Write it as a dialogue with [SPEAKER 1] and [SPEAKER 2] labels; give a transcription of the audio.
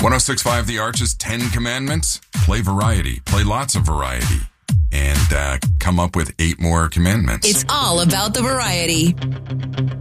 [SPEAKER 1] 106.5 The Arch's 10 Commandments. Play variety. Play lots of variety. And come up with 8 more commandments.
[SPEAKER 2] It's all about the variety.